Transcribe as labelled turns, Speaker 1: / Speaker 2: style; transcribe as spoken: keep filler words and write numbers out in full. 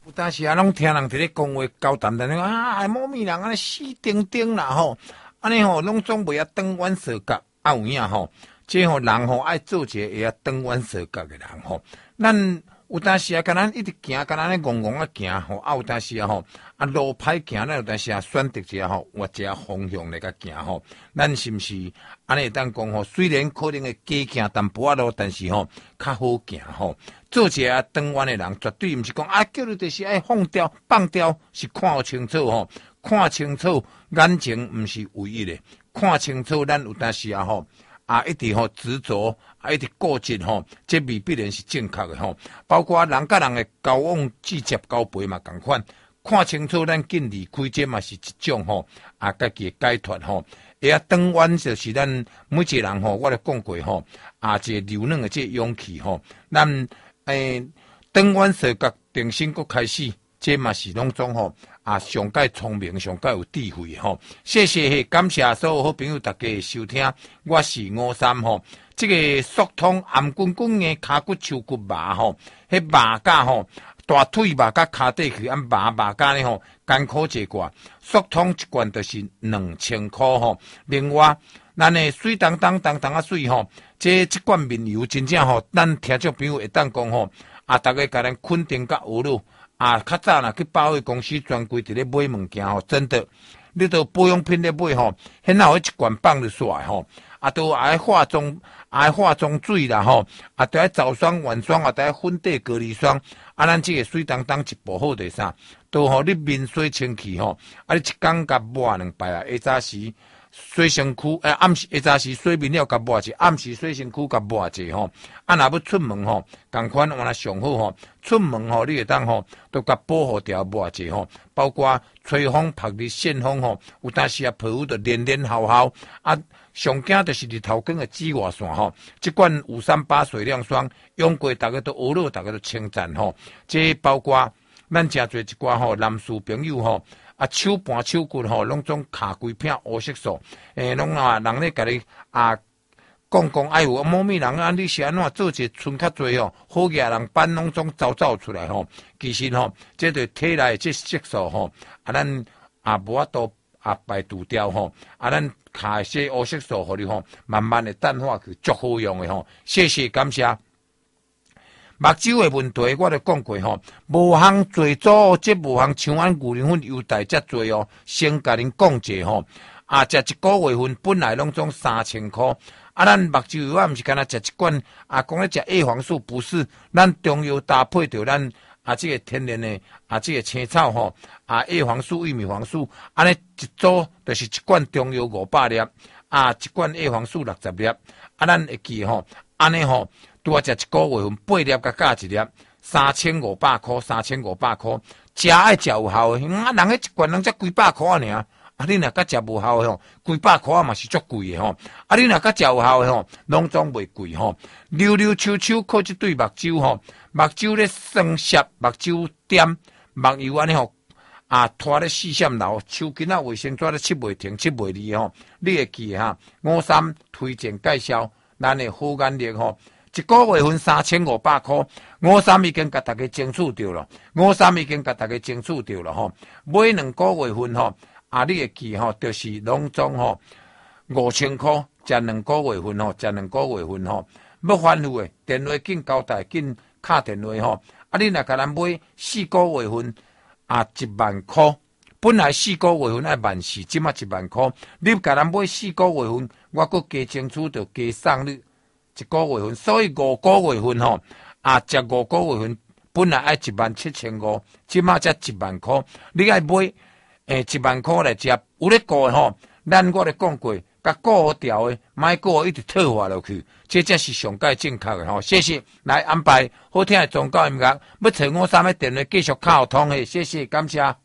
Speaker 1: 有当时啊，拢听人伫咧讲话交谈，但是啊，某咪人安尼死顶顶啦吼，安尼吼拢总袂啊转弯蛇角啊有影吼，即吼人吼爱做一个会啊转弯蛇角嘅人吼，咱有当时啊，甲咱一直行，甲咱咧戆戆啊行吼，啊有当时啊吼，啊路歹行，咱有当时啊选择一下吼，换一个方向来甲行吼，咱是毋是安尼当讲吼？虽然可能会加行淡薄仔路，但是吼较好行吼。做一个转弯的人，绝对毋是讲啊，叫你就是爱放掉、放掉，是看清楚吼，看清楚眼睛毋是唯一的，看清楚咱有当时啊吼。啊，一直吼执着，啊，一直固执吼，这未必然是正确的吼。包括人甲人的交往、直接交陪嘛，共款。看清楚咱紧离开，这嘛是一种吼啊，家己的解脱吼。会啊，转弯就是咱每一个人吼，我咧讲过吼，啊，一个柔软的这勇气吼，咱诶转弯蛇角重新搁开始，这嘛是拢种吼。啊，上界聪明，上界有智慧吼！谢谢，感谢所有好朋友大家的收听，我是五三吼。这个速通暗滚滚的骹骨手骨麻吼，迄麻甲吼，大腿麻甲骹底去，啊麻麻甲呢吼，艰苦一寡。速通一罐就是两千块吼。另外，咱的水当当当当啊水吼，这一罐面油真正吼，咱听众朋友会当讲吼，啊，大家甲咱肯定甲学咯。啊，较早啦去百货公司专柜伫咧买物件吼，真的，你到保养品咧买吼，迄哪有一罐放得出来吼？啊，都爱化妆，爱化妆水啦吼，啊，都爱早霜、晚霜啊，都爱粉底、隔离霜，啊，咱这个水当当一部好的啥，都互你面水清气吼，啊，你一工甲抹两摆啊，下早时。洗身躯，诶、欸，暗时下早时洗面了甲抹者，暗时洗身躯甲抹者吼。啊，若要出门吼，共款我若上好吼，出门吼，你会当吼，都甲保护条抹者吼，包括吹风、晒日、扇风吼，有当时啊，皮肤就黏黏厚厚。啊，上惊就是日头光的紫外线吼。即款五三八水亮霜用过，大家都学了，大家都称赞吼。这包括咱诚侪一寡吼男士朋友吼。啊，手盘手骨吼，拢总卡规片黑色素，诶，拢啊，人咧甲你啊讲讲，哎有某咪人啊，你是安怎做一村较侪吼，好野人班拢总走走出来吼，其实吼，这对体内这色素吼，啊，咱啊无法度啊排除掉吼，啊，咱卡些黑色素，互你吼，慢慢的淡化去，足好用的吼，谢谢感谢。目睭的问题，我都讲过吼，无通做做，即无通像俺牛奶粉优待遮多哦。先甲恁讲者吼，啊，食一个月份本来拢总三千箍，啊，咱目睭油啊，毋是干那食一罐，啊，讲咧食叶黄素，不是，咱中药搭配着咱啊，这个天然的啊，这个青草吼，啊，叶黄素、玉米黄素，安尼一组就是一罐中药五百粒，啊，一罐叶黄素六十粒，啊，咱会记吼，安尼吼。拄啊，食一个月份八粒甲加一粒，三千五百箍，三千五百箍，食爱食有效诶。啊，人迄一罐人才几百箍尔，啊，你若甲食无效诶吼，几百箍嘛是足贵诶吼。啊，你若甲食有效诶吼，拢总袂贵吼。溜溜秋秋靠一对目睭吼，目睭咧酸涩，目睭点，目油安尼吼，啊，拖咧四线流，手巾啊卫生纸咧拭袂停，拭袂离吼。你会记哈？五三推荐介绍，咱诶好眼力吼。一个月份三千五百块，五三已经甲大家争取掉了，五三已经甲大家争取掉了吼。买两个月份吼，啊，你会记吼，就是拢总吼五千块，食两个月份吼，食两个月份吼。要反复诶，电话紧交代，紧敲电话吼。啊，你若甲咱买四个月份啊，一万块。本来四个月份爱万四，即马一万块。你甲咱买四个月份，我搁加争取着加送你。一个月份，所以五个月份吼，啊，食五个月份本来爱一万七千五，即马才一万块。你爱买诶一万块来食，有咧顾吼。咱我咧讲过，甲顾好调诶，莫顾一直退化落去，这才是上界正确诶吼。谢谢，来安排好听诶宗教音乐，要找我三个电话继续敲通诶，谢谢，感谢。